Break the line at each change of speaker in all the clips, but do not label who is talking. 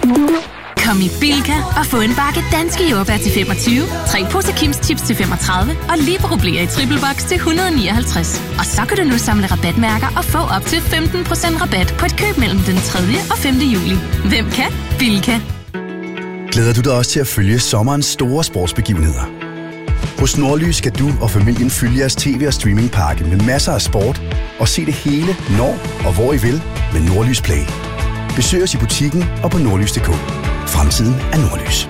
Kom i Bilka og få en bakke danske jordbær til 25, 3 poser Kims Chips til 35 og Libero-bleer i triple box til 159. Og så kan du nu samle rabatmærker og få op til 15% rabat på et køb mellem den 3. og 5. juli. Hvem kan? Bilka.
Glæder du dig også til at følge sommerens store sportsbegivenheder? Hos Nordlys skal du og familien følge jeres tv- og streamingpakke med masser af sport og se det hele, når og hvor I vil med Nordlys Play. Besøg os i butikken og på nordlys.dk. Fremtiden er Nordlys.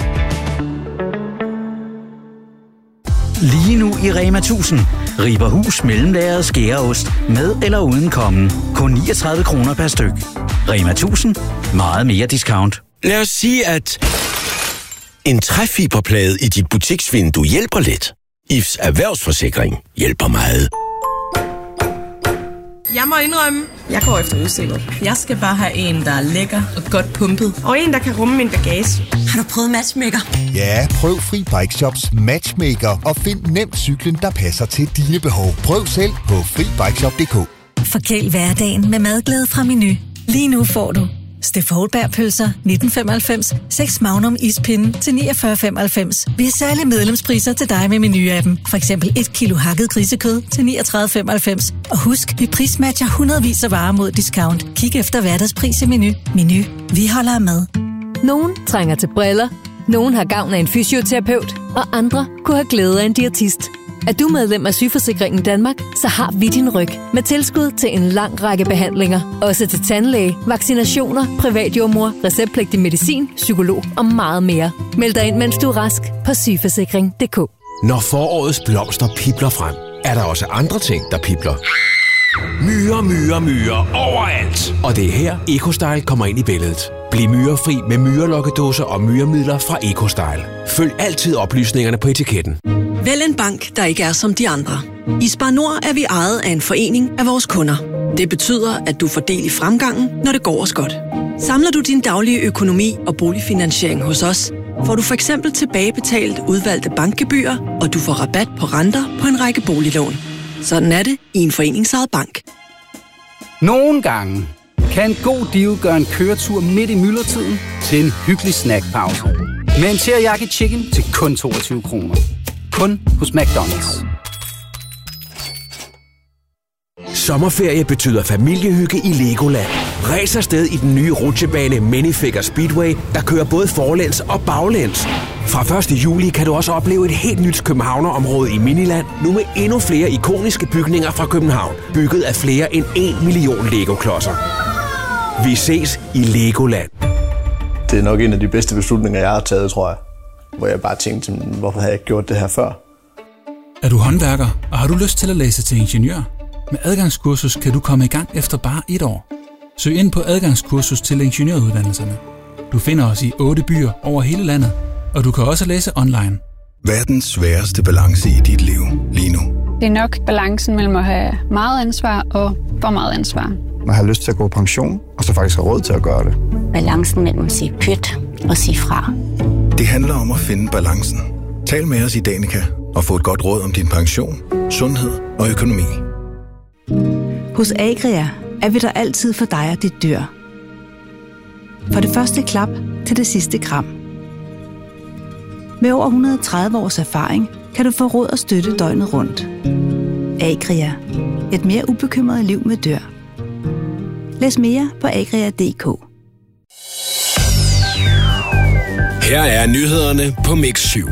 Lige nu i Rema 1000. Riber hus, mellemlagret skæreost med eller uden kommen. Kun 39 kroner per styk. Rema 1000. Meget mere discount.
Lad os sige, at en træfiberplade i dit butiksvindue hjælper lidt. IFS Erhvervsforsikring hjælper meget.
Jeg må indrømme, jeg går efter udstyret. Jeg skal bare have en, der er lækker og godt pumpet. Og en, der kan rumme min bagage. Har du prøvet Matchmaker?
Ja, prøv Fri Bike Shops Matchmaker og find nemt cyklen, der passer til dine behov. Prøv selv på FriBikeShop.dk.
Forkæl hverdagen med madglæde fra Meny. Lige nu får du Steff Houlberg-pølser 1995, 6 Magnum ispinde til 49,95. Vi har særlige medlemspriser til dig med Meny-appen. For eksempel 1 kilo hakket grisekød til 39,95. Og husk, vi prismatcher hundredvis af varer mod discount. Kig efter hverdagspris i Meny. Meny. Vi holder med.
Nogen trænger til briller. Nogen har gavn af en fysioterapeut. Og andre kunne have glæde af en diætist. Er du medlem af Sygeforsikringen Danmark, så har vi din ryg med tilskud til en lang række behandlinger. Også til tandlæge, vaccinationer, privatjordmor, receptpligtig medicin, psykolog og meget mere. Meld dig ind, mens du er rask på sygeforsikring.dk.
Når forårets blomster pibler frem, er der også andre ting, der pibler. Myrer overalt. Og det er her EcoStyle kommer ind i billedet. Bliv myrefri med myrelokkedåser og myremidler fra EcoStyle. Følg altid oplysningerne på etiketten.
Vælg en bank, der ikke er som de andre. I Spar Nord er vi ejet af en forening af vores kunder. Det betyder, at du får del i fremgangen, når det går os godt. Samler du din daglige økonomi og boligfinansiering hos os, får du for eksempel tilbagebetalt udvalgte bankgebyrer, og du får rabat på renter på en række boliglån. Sådan er det i en foreningsejet bank.
Nogle gange kan en god deal gøre en køretur midt i myldretiden til en hyggelig snackpause. Med en teriyaki chicken til kun 22 kroner. Kun hos McDonald's.
Sommerferie betyder familiehygge i Legoland. Ræs afsted i den nye rutsjebane Minifigure Speedway, der kører både forlæns og baglæns. Fra 1. juli kan du også opleve et helt nyt københavnerområde i Miniland, nu med endnu flere ikoniske bygninger fra København, bygget af flere end 1 million Lego-klodser. Vi ses i Legoland.
Det er nok en af de bedste beslutninger, jeg har taget, tror jeg. Hvor jeg bare tænkte, hvorfor havde jeg ikke gjort det her før?
Er du håndværker, og har du lyst til at læse til ingeniør? Med adgangskursus kan du komme i gang efter bare 1 år. Søg ind på adgangskursus til ingeniøruddannelserne. Du finder os i 8 byer over hele landet, og du kan også læse online.
Hvad er den sværeste balance i dit liv lige nu?
Det er nok balancen mellem at have meget ansvar og for meget ansvar.
Man har lyst til at gå på pension, og så faktisk har råd til at gøre det.
Balancen mellem at sige pyt og sige fra.
Det handler om at finde balancen. Tal med os i Danica og få et godt råd om din pension, sundhed og økonomi.
Hos Agria er vi der altid for dig og dit dyr. Fra det første klap til det sidste kram. Med over 130 års erfaring kan du få råd og støtte døgnet rundt. Agria. Et mere ubekymret liv med dyr. Læs mere på agria.dk.
Her er nyhederne på Mix 7.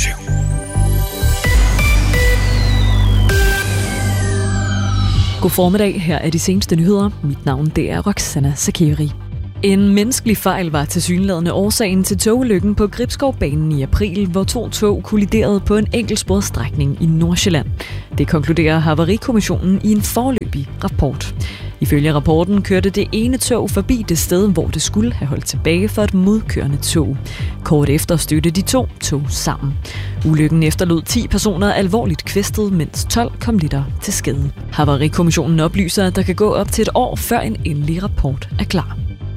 God formiddag, her er de seneste nyheder. Mit navn det er Roxana Sakeri. En menneskelig fejl var tilsyneladende årsagen til togulykken på Gribskovbanen i april, hvor 2 tog kolliderede på en enkeltsporsstrækning i Nordsjælland. Det konkluderer Havarikommissionen i en foreløbig rapport. Ifølge rapporten kørte det ene tog forbi det sted, hvor det skulle have holdt tilbage for et modkørende tog. Kort efter stødte de 2 tog sammen. Ulykken efterlod 10 personer alvorligt kvæstet, mens 12 kom lettere til skade. Havarikommissionen oplyser, at der kan gå op til 1 år, før en endelig rapport er klar.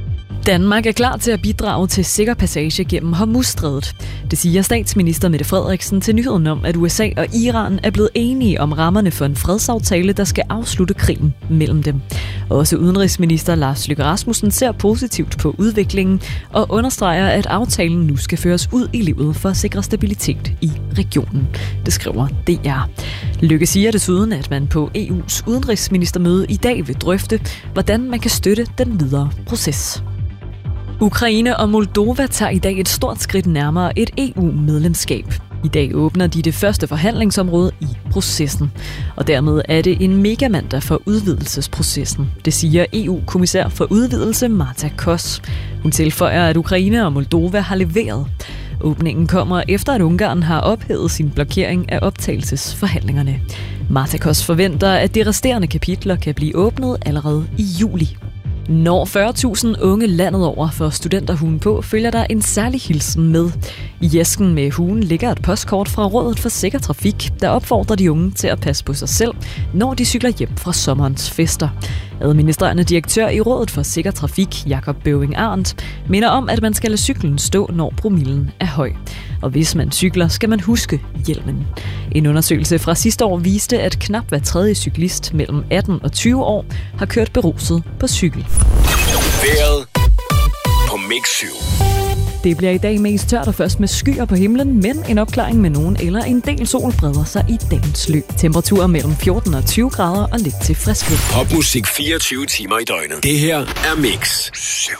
Danmark er klar til at bidrage til sikker passage gennem Hormuzstrædet. Det siger statsminister Mette Frederiksen til nyheden om, at USA og Iran er blevet enige om rammerne for en fredsaftale, der skal afslutte krigen mellem dem. Også udenrigsminister Lars Løkke Rasmussen ser positivt på udviklingen og understreger, at aftalen nu skal føres ud i livet for at sikre stabilitet i regionen. Det skriver DR. Løkke siger desuden, at man på EU's udenrigsministermøde i dag vil drøfte, hvordan man kan støtte den videre proces. Ukraine og Moldova tager i dag et stort skridt nærmere et EU-medlemskab. I dag åbner de det første forhandlingsområde i processen. Og dermed er det en megamandag for udvidelsesprocessen. Det siger EU-kommissær for udvidelse Marta Kos. Hun tilføjer, at Ukraine og Moldova har leveret. Åbningen kommer efter, at Ungarn har ophævet sin blokering af optagelsesforhandlingerne. Marta Kos forventer, at de resterende kapitler kan blive åbnet allerede i juli. Når 40.000 unge landet over får studenterhuen på, følger der en særlig hilsen med. I æsken med huen ligger et postkort fra Rådet for Sikker Trafik, der opfordrer de unge til at passe på sig selv, når de cykler hjem fra sommerens fester. Administrerende direktør i Rådet for Sikker Trafik, Jakob Bøving Arndt, minder om, at man skal lade cyklen stå, når promillen er høj. Og hvis man cykler, skal man huske hjelmen. En undersøgelse fra sidste år viste, at knap hver tredje cyklist mellem 18 og 20 år har kørt beruset på cykel.
Vejret på Mix 7.
Det bliver i dag mest tørt og først med skyer på himlen, men en opklaring med nogen eller en del sol breder sig i dagens løb. Temperaturer mellem 14 og 20 grader og lidt til frisk luft.
Popmusik 24 timer i døgnet. Det her er Mix 7.